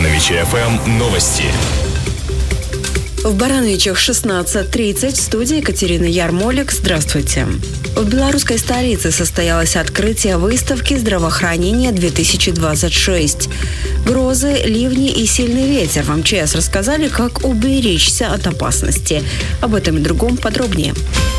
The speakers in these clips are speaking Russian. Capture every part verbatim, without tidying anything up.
Барановичи эф эм новости. В Барановичах шестнадцать тридцать, в студии Екатерина Ярмолик. Здравствуйте. В белорусской столице состоялось открытие выставки «Здравоохранение-две тысячи двадцать шесть». Грозы, ливни и сильный ветер. В эм че эс рассказали, как уберечься от опасности. Об этом и другом подробнее.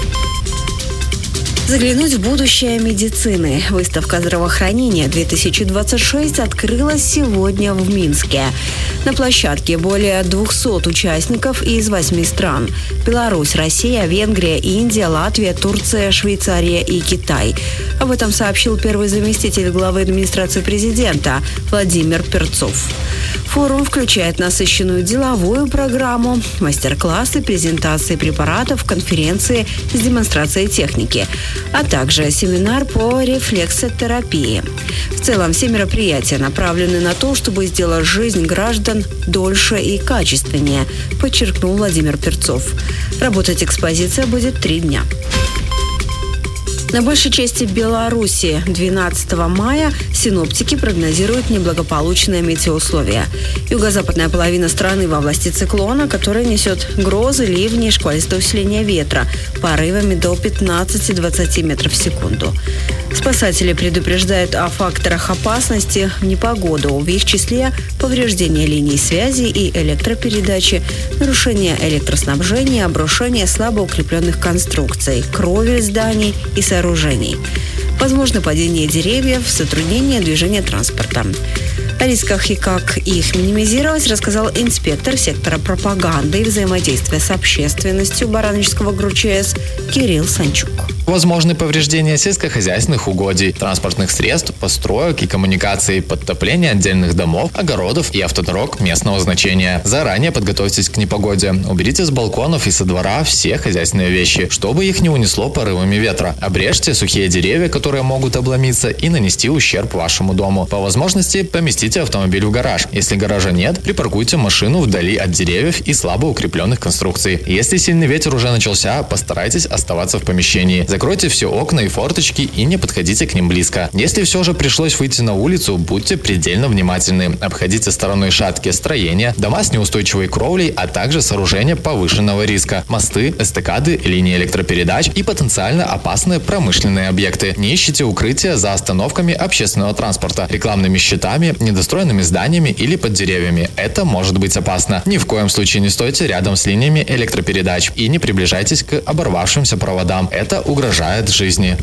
Заглянуть в будущее медицины. Выставка «Здравоохранение-две тысячи двадцать шесть» открылась сегодня в Минске. На площадке более двухсот участников из восьми стран. Беларусь, Россия, Венгрия, Индия, Латвия, Турция, Швейцария и Китай. Об этом сообщил первый заместитель главы администрации президента Владимир Перцов. Форум включает насыщенную деловую программу, мастер-классы, презентации препаратов, конференции с демонстрацией техники, а также семинар по рефлексотерапии. В целом, все мероприятия направлены на то, чтобы сделать жизнь граждан дольше и качественнее, подчеркнул Владимир Перцов. Работать экспозиция будет три дня. На большей части Беларуси двенадцатого мая синоптики прогнозируют неблагополучные метеоусловия. Юго-западная половина страны во власти циклона, который несет грозы, ливни, шквалистое усиление ветра порывами до пятнадцати-двадцати метров в секунду. Спасатели предупреждают о факторах опасности в непогоду, в их числе повреждение линий связи и электропередачи, нарушение электроснабжения, обрушение слабо укрепленных конструкций, кровель зданий и сооружений. Возможно падение деревьев, затруднение движения транспорта. О рисках и как их минимизировать рассказал инспектор сектора пропаганды и взаимодействия с общественностью Барановичского гэ эр у че эс Кирилл Санчук. Возможны повреждения сельскохозяйственных угодий, транспортных средств, построек и коммуникаций, подтопление отдельных домов, огородов и автодорог местного значения. Заранее подготовьтесь к непогоде. Уберите с балконов и со двора все хозяйственные вещи, чтобы их не унесло порывами ветра. Обрежьте сухие деревья, которые могут обломиться и нанести ущерб вашему дому. По возможности поместите автомобиль в гараж. Если гаража нет, припаркуйте машину вдали от деревьев и слабо укрепленных конструкций. Если сильный ветер уже начался, постарайтесь оставаться в помещении. Закройте все окна и форточки и не подходите к ним близко. Если все же пришлось выйти на улицу, будьте предельно внимательны. Обходите стороной шаткие строения, дома с неустойчивой кровлей, а также сооружения повышенного риска, мосты, эстакады, линии электропередач и потенциально опасные промышленные объекты. Не ищите укрытия за остановками общественного транспорта, рекламными щитами, недостроенными зданиями или под деревьями. Это может быть опасно. Ни в коем случае не стойте рядом с линиями электропередач и не приближайтесь к оборвавшимся проводам. Это угрожает жизни.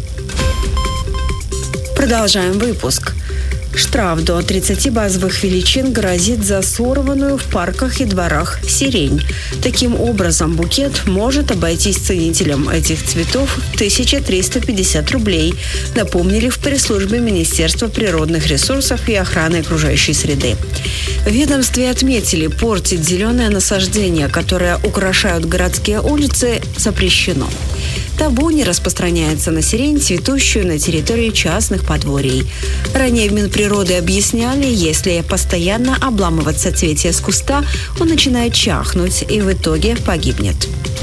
Продолжаем выпуск. Штраф до тридцати базовых величин грозит за сорванную в парках и дворах сирень. Таким образом, букет может обойтись ценителям этих цветов в тысячу триста пятьдесят рублей, напомнили в пресс-службе Министерства природных ресурсов и охраны окружающей среды. В ведомстве отметили, портить зеленые насаждения, которые украшают городские улицы, запрещено. Табу не распространяется на сирень, цветущую на территории частных подворий. Ранее в Минприроды объясняли, если постоянно обламывать соцветие с куста, он начинает чахнуть и в итоге погибнет.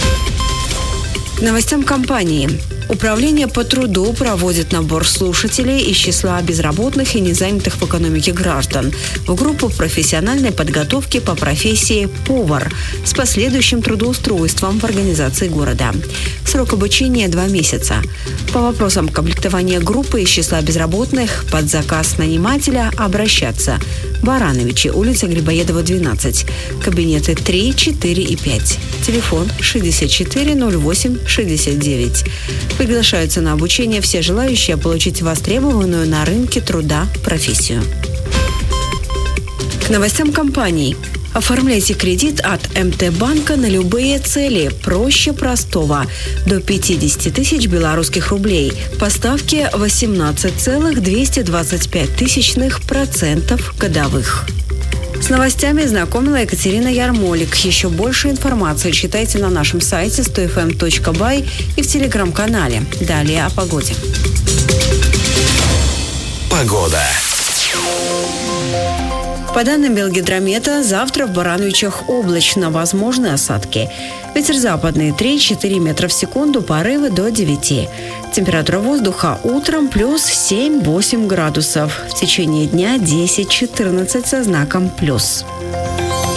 К новостям компании. Управление по труду проводит набор слушателей из числа безработных и незанятых в экономике граждан в группу профессиональной подготовки по профессии «повар» с последующим трудоустройством в организации города. Срок обучения – два месяца. По вопросам комплектования группы из числа безработных под заказ нанимателя обращаться. Барановичи, улица Грибоедова, двенадцать. Кабинеты три, четыре и пять. Телефон шестьдесят четыре ноль восемь шестьдесят девять. Приглашаются на обучение все желающие получить востребованную на рынке труда профессию. К новостям компаний. Оформляйте кредит от эм тэ банка на любые цели. Проще простого. До пятьдесят тысяч белорусских рублей. По ставке восемнадцать целых двести двадцать пять тысячных процентов годовых. С новостями знакомила Екатерина Ярмолик. Еще больше информации читайте на нашем сайте сто эф эм точка бай и в телеграм-канале. Далее о погоде. Погода. По данным Белгидромета, завтра в Барановичах облачно, возможны осадки. Ветер западный три-четыре метра в секунду, порывы до девяти. Температура воздуха утром плюс семь-восемь градусов. В течение дня десять-четырнадцать со знаком плюс.